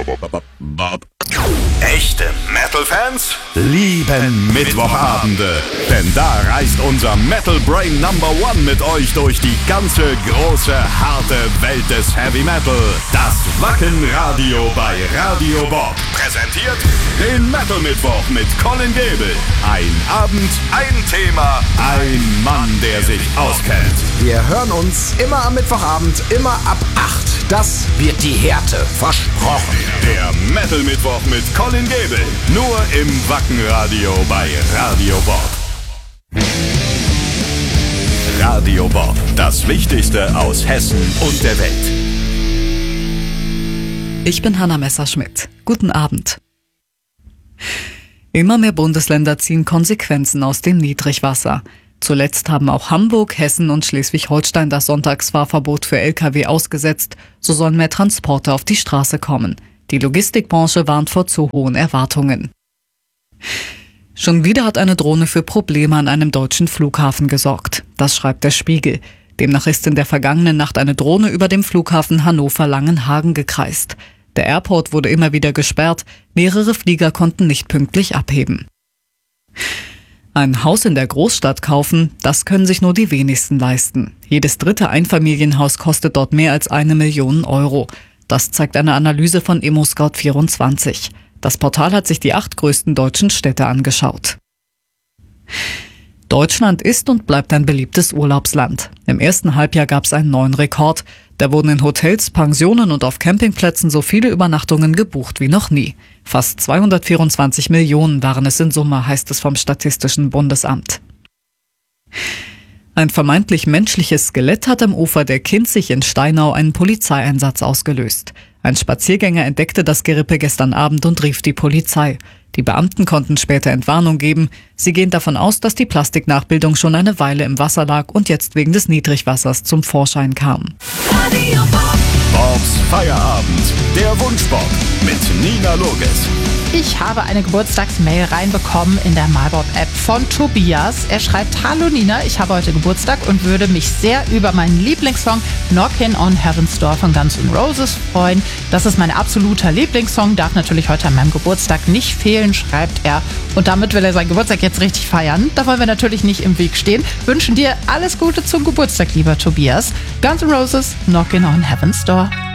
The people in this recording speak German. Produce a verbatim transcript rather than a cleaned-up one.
Echte Metal-Fans lieben Mittwochabende, denn da reist unser Metal Brain Number One mit euch durch die ganze große, harte Welt des Heavy Metal. Das Wacken-Radio bei Radio Bob präsentiert den Metal Mittwoch mit Colin Gebel. Ein Abend, ein Thema, ein Mann, der sich auskennt. Wir hören uns immer am Mittwochabend, immer ab acht. Das wird die Härte, versprochen. Der Metal Mittwoch mit Colin Gebel. Nur im Wacken-Radio bei Radio Bob. Radio Bob. Das Wichtigste aus Hessen und der Welt. Ich bin Hanna Messerschmidt. Guten Abend. Immer mehr Bundesländer ziehen Konsequenzen aus dem Niedrigwasser. Zuletzt haben auch Hamburg, Hessen und Schleswig-Holstein das Sonntagsfahrverbot für L K W ausgesetzt. So sollen mehr Transporte auf die Straße kommen. Die Logistikbranche warnt vor zu hohen Erwartungen. Schon wieder hat eine Drohne für Probleme an einem deutschen Flughafen gesorgt. Das schreibt der Spiegel. Demnach ist in der vergangenen Nacht eine Drohne über dem Flughafen Hannover-Langenhagen gekreist. Der Airport wurde immer wieder gesperrt. Mehrere Flieger konnten nicht pünktlich abheben. Ein Haus in der Großstadt kaufen, das können sich nur die wenigsten leisten. Jedes dritte Einfamilienhaus kostet dort mehr als eine Million Euro. Das zeigt eine Analyse von ImmoScout vierundzwanzig. Das Portal hat sich die acht größten deutschen Städte angeschaut. Deutschland ist und bleibt ein beliebtes Urlaubsland. Im ersten Halbjahr gab es einen neuen Rekord. Da wurden in Hotels, Pensionen und auf Campingplätzen so viele Übernachtungen gebucht wie noch nie. Fast zweihundertvierundzwanzig Millionen waren es in Summe, heißt es vom Statistischen Bundesamt. Ein vermeintlich menschliches Skelett hat am Ufer der Kinzig in Steinau einen Polizeieinsatz ausgelöst. Ein Spaziergänger entdeckte das Gerippe gestern Abend und rief die Polizei. Die Beamten konnten später Entwarnung geben. Sie gehen davon aus, dass die Plastiknachbildung schon eine Weile im Wasser lag und jetzt wegen des Niedrigwassers zum Vorschein kam. Bobs Feierabend, der Wunschbob mit Nina Loges. Ich habe eine Geburtstagsmail reinbekommen in der MyBob-App von Tobias. Er schreibt: Hallo Nina, ich habe heute Geburtstag und würde mich sehr über meinen Lieblingssong Knockin' on Heaven's Door von Guns N' Roses freuen. Das ist mein absoluter Lieblingssong, darf natürlich heute an meinem Geburtstag nicht fehlen, schreibt er. Und damit will er seinen Geburtstag jetzt richtig feiern. Da wollen wir natürlich nicht im Weg stehen. Wünschen dir alles Gute zum Geburtstag, lieber Tobias. Guns N' Roses, Knockin' on Heaven's Door.